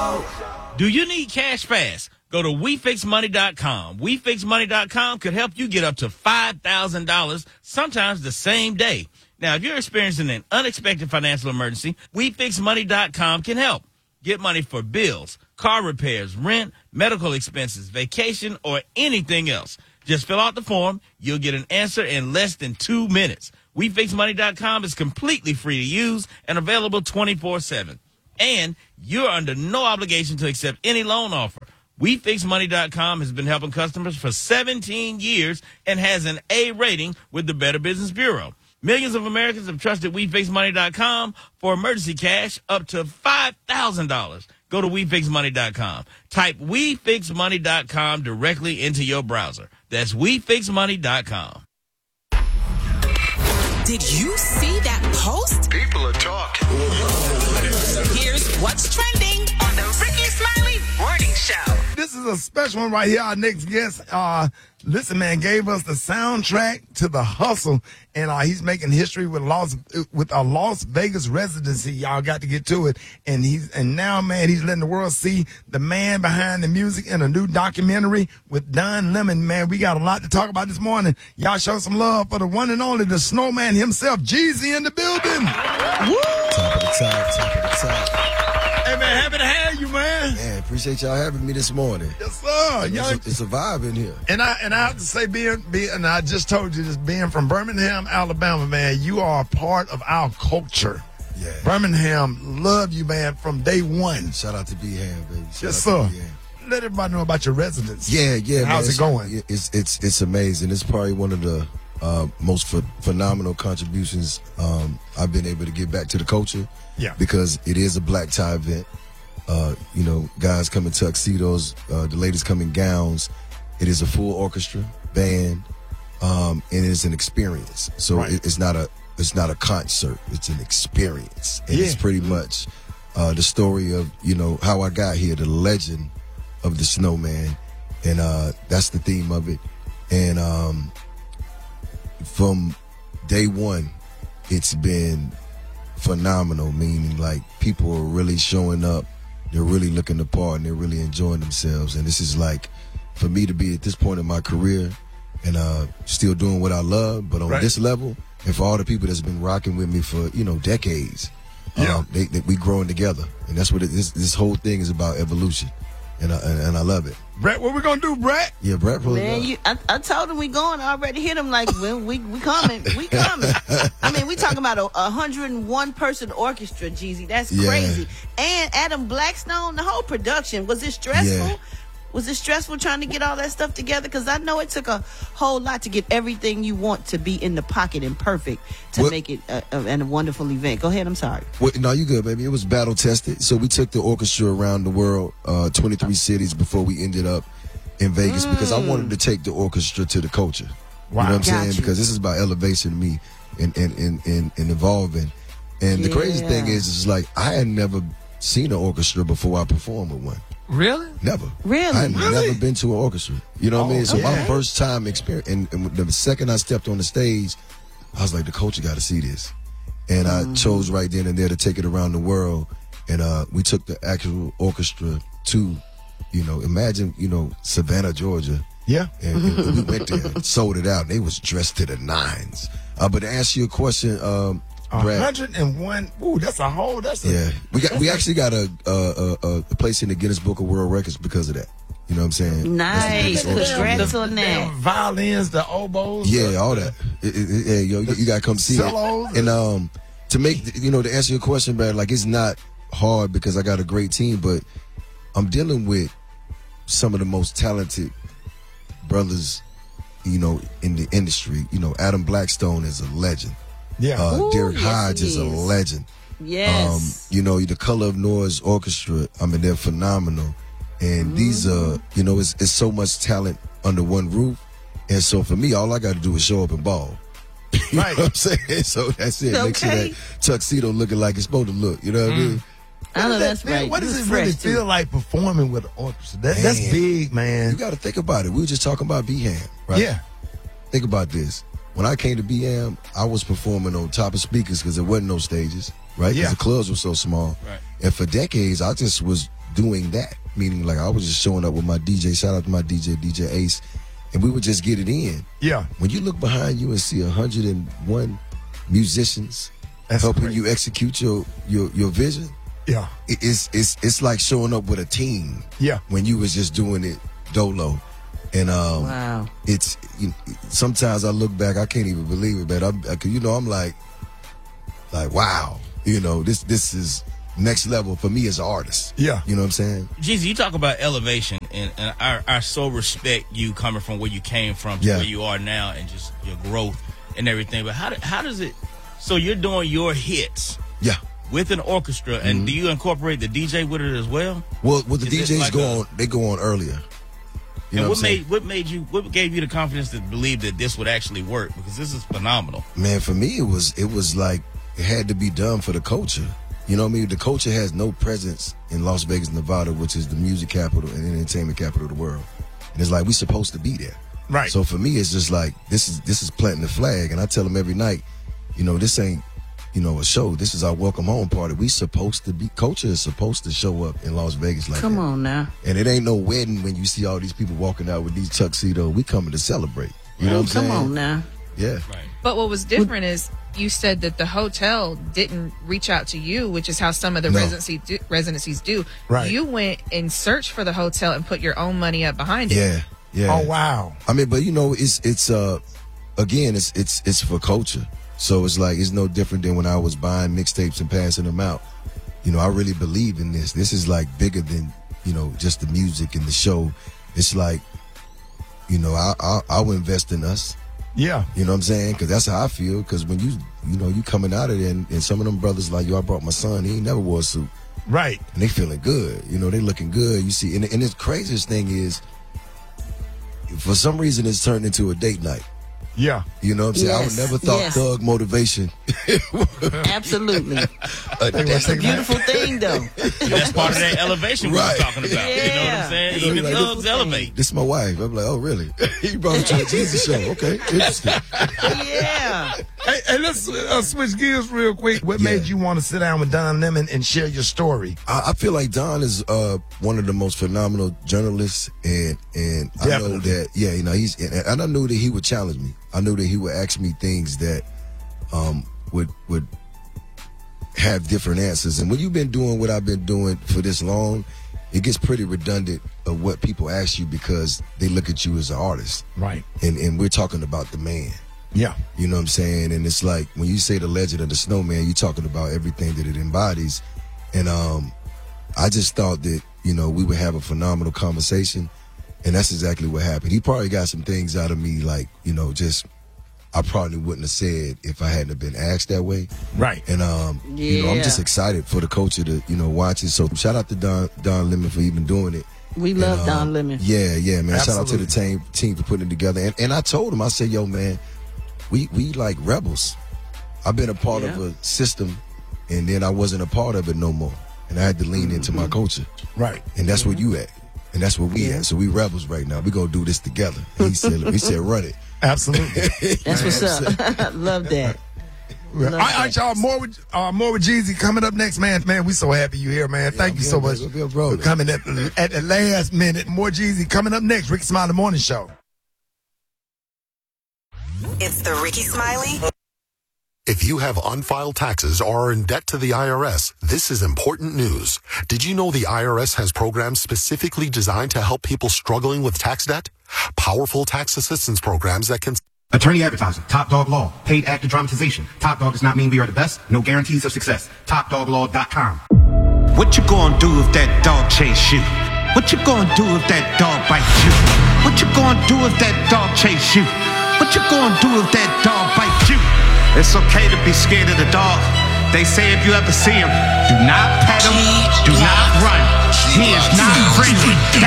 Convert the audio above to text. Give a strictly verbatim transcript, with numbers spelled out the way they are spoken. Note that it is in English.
Do you need cash fast? Go to we fix money dot com. we fix money dot com could help you get up to five thousand dollars, sometimes the same day. Now, if you're experiencing an unexpected financial emergency, we fix money dot com can help. Get money for bills, car repairs, rent, medical expenses, vacation, or anything else. Just fill out the form. You'll get an answer in less than two minutes. we fix money dot com is completely free to use and available twenty-four seven. And you're under no obligation to accept any loan offer. we fix money dot com has been helping customers for seventeen years and has an A rating with the Better Business Bureau. Millions of Americans have trusted we fix money dot com for emergency cash up to five thousand dollars. Go to we fix money dot com. Type we fix money dot com directly into your browser. That's we fix money dot com. Did you see that post? People are talking. Here's what's trending on the Ricky Smiley Morning Show. This is a special one right here. Our next guest, uh, listen, man, gave us the soundtrack to The Hustle, and uh, he's making history with Las with a Las Vegas residency. Y'all got to get to it, and he's and now, man, he's letting the world see the man behind the music in a new documentary with Don Lemon. Man, we got a lot to talk about this morning. Y'all show some love for the one and only, the Snowman himself, Jeezy, in the building. Woo! Top of the top, top of the top. Hey, man, happy to have you, man. Man, appreciate y'all having me this morning. Yes, sir. It's a, it's a vibe in here. And I and I have to say, being, being and I just told you this, being from Birmingham, Alabama, man, you are a part of our culture. Yeah. Birmingham, love you, man, from day one. Shout out to B-Ham, baby. Shout Yes, out sir. Let everybody know about your residence. Yeah, yeah. How's man. it going? It's, it's it's it's amazing. It's probably one of the uh, most ph- phenomenal contributions um, I've been able to give back to the culture. Yeah. Because it is a black tie event. Uh, you know, guys come in tuxedos, uh, the ladies come in gowns. It is a full orchestra, band, um, and it's an experience. So Right. it, it's not a it's not a concert. It's an experience, and Yeah. it's pretty much uh, the story of you know how I got here, the legend of the Snowman, and uh, that's the theme of it. And um, from day one, it's been phenomenal. Meaning, like people are really showing up. They're really looking the part and they're really enjoying themselves. And this is like, for me to be at this point in my career and uh, still doing what I love, but on Right. this level, and for all the people that's been rocking with me for, you know, decades, Yeah. um, they, they, we growing together. And that's what it, this, this whole thing is about, evolution. And I, and, and I love it. Brett, what we gonna do, Brett? Yeah, Brett pulled Man, up. you, I, I told him we going. I already hit him like, well, we we coming, we coming. I mean, we talking about a, a hundred and one person orchestra, Jeezy. That's Yeah. crazy. And Adam Blackstone, the whole production. Was it stressful? Yeah. Was it stressful trying to get all that stuff together? Because I know it took a whole lot to get everything you want to be in the pocket and perfect to What- make it a, a, and a wonderful event. Go ahead. I'm sorry. Well, no, you good, baby. It was battle tested. So we took the orchestra around the world, uh, twenty-three cities before we ended up in Vegas because I wanted to take the orchestra to the culture. Wow. You know what I'm Got saying? you. Because this is about elevation to me and, and, and, and, and evolving. And the crazy Yeah. thing is, is like, I had never seen an orchestra before I performed with one. Really? Never. Really? I had Really? never been to an orchestra. You know what I mean? So my okay. first time experience, and, and the second I stepped on the stage, I was like, the culture got to see this. And I chose right then and there to take it around the world. And uh, we took the actual orchestra to, you know, imagine, you know, Savannah, Georgia. Yeah. And, and we went there and sold it out. And they was dressed to the nines. Uh, but to answer your question, um, A Brad, hundred and one. Ooh, that's a whole. That's a, yeah, we got we actually got a, a, a, a place in the Guinness Book of World Records because of that. You know what I'm saying? That's the Nice. biggest orchestra. Congrats on that. Damn violins, the oboes. Yeah, the- all that. It, it, it, yeah, yo, you, you gotta come see Cellos. it. And um, to make you know to answer your question, Brad, like it's not hard because I got a great team, but I'm dealing with some of the most talented brothers, you know, in the industry. You know, Adam Blackstone is a legend. Yeah. Uh, Ooh, Derek yes, Hodge he is a is. legend. Yes. Um, you know, the Color of Noise Orchestra, I mean, they're phenomenal. And these are, you know, it's, it's so much talent under one roof. And so for me, all I got to do is show up and ball. You Right. know what I'm saying? So that's it. Make sure Okay. that tuxedo looking like it's supposed to look. You know what I mean? I know What that's does that feel- right. What You does was it really fresh, too. feel like performing with an orchestra? That, that's Man. big, man. You got to think about it. We were just talking about B-Ham, right? Yeah. Think about this. When I came to B-Ham, I was performing on top of speakers because there wasn't no stages, right? Because Yeah. the clubs were so small. Right. And for decades, I just was doing that. Meaning, like, I was just showing up with my D J. Shout out to my D J, D J Ace. And we would just get it in. Yeah. When you look behind you and see one hundred one musicians That's helping great. you execute your, your, your vision, Yeah. it- it's, it's, it's like showing up with a team. Yeah. When you was just doing it dolo. And um, Wow. it's you, sometimes I look back, I can't even believe it, but I'm, I, you know, I'm like, like, wow, you know, this this is next level for me as an artist. Yeah. You know what I'm saying? Jeezy, you talk about elevation, and, and I, I so respect you coming from where you came from to Yeah. where you are now, and just your growth and everything. But how do, how does it? So you're doing your hits Yeah. with an orchestra, and do you incorporate the D J with it as well? Well, well, the Is it D Js like go a- on, they go on earlier. You and know what what I'm saying? made what made you what gave you the confidence to believe that this would actually work? Because this is phenomenal. Man, for me, it was it was like it had to be done for the culture. You know what I mean? The culture has no presence in Las Vegas, Nevada, which is the music capital and entertainment capital of the world. And it's like we're supposed to be there. Right. So for me, it's just like this is this is planting the flag, and I tell them every night, you know, this ain't you know a show. This is our welcome home party. We supposed to be culture is supposed to show up in Las Vegas like Come that. on now. And it ain't no wedding when you see all these people walking out with these tuxedos. We coming to celebrate. You know what I'm Come saying? on now. Yeah. Right. But what was different is you said that the hotel didn't reach out to you, which is how some of the No. residency do, residencies do. Right. You went and searched for the hotel and put your own money up behind it. Yeah. Yeah. Oh, wow. I mean, but you know, it's it's uh again, it's it's it's for culture. So it's like it's no different than when I was buying mixtapes and passing them out. You know, I really believe in this. This is like bigger than, you know, just the music and the show. It's like, you know, I I I'll invest in us. Yeah. You know what I'm saying? Because that's how I feel. Because when you you know you coming out of there and, and some of them brothers like, yo, I brought my son. He ain't never wore a suit. Right. And they feeling good. You know, they looking good. You see, and, and the craziest thing is, for some reason, it's turned into a date night. Yeah. You know what I'm saying? I would Yes, never thought yes. thug motivation. Absolutely. a They date was thinking- Beautiful thing, though. That's part of that elevation we Right. were talking about. You know what Yeah. I'm saying? You know, Even like, thugs this- elevate. This is my wife. I'm like, oh, really? He brought me to a Jesus show. Okay, interesting. Yeah. Hey, hey let's uh, switch gears real quick. What Yeah. made you want to sit down with Don Lemon and share your story? I, I feel like Don is uh, one of the most phenomenal journalists, and and I know Definitely. that yeah, you know he's and, and I knew that he would challenge me. I knew that he would ask me things that um, would would have different answers. And when you've been doing what I've been doing for this long, it gets pretty redundant of what people ask you because they look at you as an artist, Right. and and we're talking about the man. Yeah. You know what I'm saying? And it's like when you say the legend of the snowman, you're talking about everything that it embodies. And um, I just thought that, you know, we would have a phenomenal conversation. And that's exactly what happened. He probably got some things out of me, like, you know, just I probably wouldn't have said if I hadn't have been asked that way. Right. And, um, you know, I'm Yeah. just excited for the culture to, you know, watch it. So shout out to Don, Don Lemon for even doing it. We love And, um, Don Lemon. Yeah, yeah, man. Shout out to the Absolutely. team team for putting it together. And and I told him, I said, yo, man, we we like rebels. I've been a part of Yeah. a system, and then I wasn't a part of it no more. And I had to lean into my culture. Right. And that's where you at. And that's where we Yeah. at. So we rebels right now. We gonna do this together. And he said, he said, run it. Absolutely. That's what's up. Love that. All right, all right, y'all. More with uh, more with Jeezy coming up next, man. Man, we so happy you here, man. Thank I'm you so here, much man. We're for rolling. coming at, at the last minute. More Jeezy coming up next. Ricky Smiley Morning Show. It's the Ricky Smiley. If you have unfiled taxes or are in debt to the I R S, this is important news. Did you know the I R S has programs specifically designed to help people struggling with tax debt? Powerful tax assistance programs that can... Attorney advertising, Top Dog Law, paid actor dramatization. Top Dog does not mean we are the best. No guarantees of success. top dog law dot com. What you gonna do if that dog chase you? What you gonna do if that dog bite you? What you gonna do if that dog chase you? What you gonna do if that dog bite you? It's okay to be scared of the dog. They say if you ever see him, do not pet him, do not run. He is not friendly.